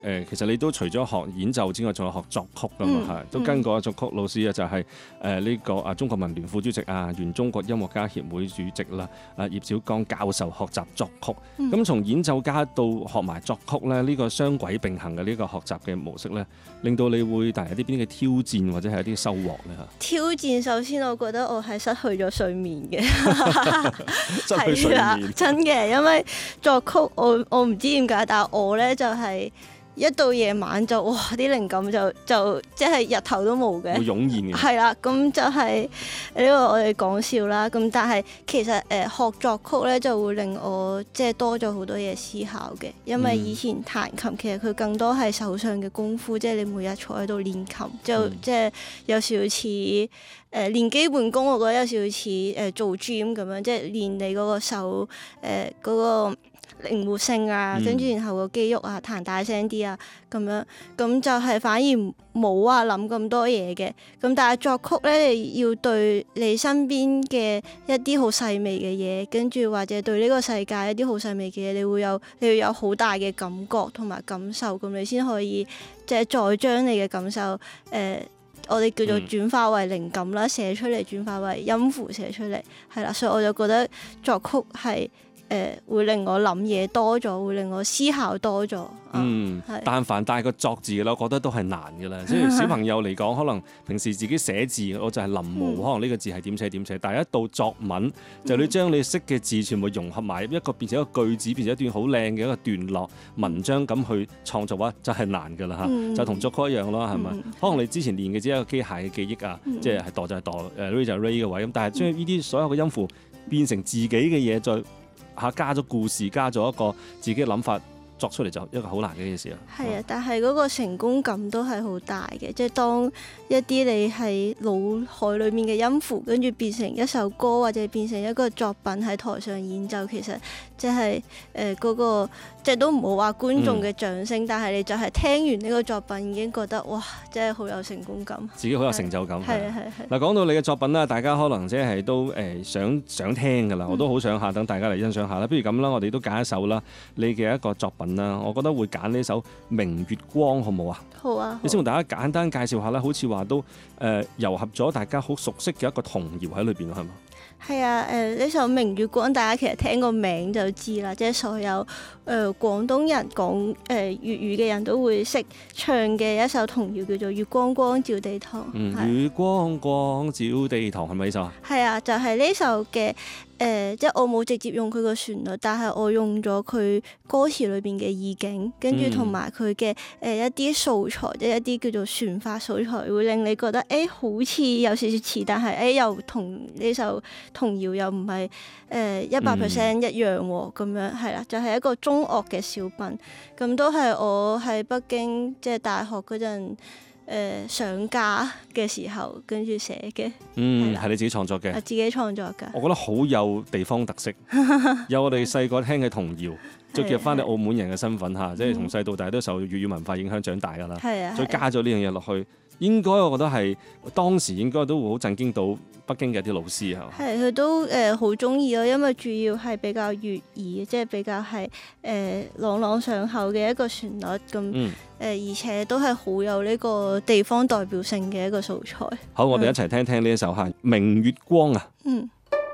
其實你都除咗學演奏之外，仲有學作曲㗎嘛，係都跟過作曲老師啊，就係呢個中國文聯副主席啊，原中國音樂家協會主席啦，葉小剛教授學習作曲。咁從演奏家到學埋作曲咧，呢個雙軌並行嘅呢個學習嘅模式咧，令到你會帶嚟啲邊嘅挑戰或者係一啲收穫咧嚇？ 挑戰首先我覺得我係失去咗睡眠嘅， 失去睡眠真嘅，因為作曲我唔知點解，但係我咧就係一到夜晚就哇啲靈感就即係日頭都冇嘅， 會湧現嘅。 係啦，咁就係呢個我哋講笑啦。咁但係其實學作曲咧就會令我即係多咗好多嘢思考嘅，因為以前彈琴其實佢更多係手上嘅功夫，即係你每日坐喺度練琴，就即係有少少似練基本功，我覺得有少少似做 gym 咁樣，即係練你嗰個手嗰個靈活性啊，跟住然後個肌肉啊，彈大聲啲啊，咁樣咁就係反而冇話諗咁多嘢嘅。咁但係作曲咧，你要對你身邊嘅一啲好細微嘅嘢，跟住或者對呢個世界一啲好細微嘅嘢，你要有好大嘅感覺同埋感受，咁你先可以即係再將你嘅感受我哋叫做轉化為靈感啦，寫出嚟，轉化為音符寫出嚟，係啦，所以我就覺得作曲係會令我諗嘢多咗，會令我思考多咗。 但凡帶個作字嘅啦，我覺得都係難嘅啦。即係小朋友嚟講，可能平時自己寫字，我就係臨摹，可能呢個字係點寫點寫。但係一到作文，就你將你識嘅字全部融合埋一個，變成一個句子，變成一段好靚嘅一個段落文章咁去創作話，就係難㗎啦嚇。就同作曲一樣咯，係咪？可能你之前練嘅只係一個機械嘅記憶啊，即係度就係度，ray 就係 ray 嘅位咁。但係將呢啲所有嘅音符變成自己嘅嘢，再加咗故事，加咗一個自己嘅諗法。作出嚟就一個好難嘅一件事啊！ 係啊，但係嗰個成功感都係好大嘅，即係當一啲你係腦海裡面嘅音符，跟住變成一首歌或者變成一個作品喺台上演奏，其實即係嗰個即係都唔好話觀眾嘅掌聲，但係你就係聽完呢個作品已經覺得哇，真係好有成功感， 自己好有成就感。 係。 嗱，講到你嘅作品啦，大家可能即係都想聽㗎啦，我都好想下等大家嚟欣賞下啦。不如咁啦，我哋都揀一首啦，你嘅一個作品。我覺得會揀呢首《明月光》，好唔好啊？ 好啊！ 你先同大家簡單介紹下啦，好似話都糅合咗大家好熟悉嘅一個童謠喺裏邊，係嘛？ 係啊，呢首《明月光》大家其實聽個名就知啦，即係所有廣東人講粵語嘅人都會識唱嘅一首童謠，叫做《月光光照地堂》。 月光光照地堂係咪呢首啊？係啊，就係呢首嘅。即係我冇直接用佢個旋律，但係我用咗佢歌詞裏邊嘅意境，跟住同埋佢嘅一啲素材，即係一啲叫做旋法素材，會令你覺得好似有少少似，但係又同呢首童謠又唔係100% 一樣喎，咁樣係啦，就係一個中樂嘅小品，咁都係我喺北京即係大學嗰陣。上架嘅時候跟住寫嘅， 係你自己創作嘅？ 自己創作㗎。 我覺得好有地方特色，有我哋細個聽嘅童謠，再結合翻你澳門人嘅身份嚇，即係從細到大都受粵語文化影響長大㗎啦。再加咗呢樣嘢落去，應該我覺得係當時應該都會好震驚到北京嘅一啲老師啊。 係佢都好中意咯，因為主要係比較粵語，即係比較係朗朗上口嘅一個旋律咁。而且都係好有呢個地方代表性嘅一個素材。 好，我哋一齊聽聽呢一首《明月光》啊。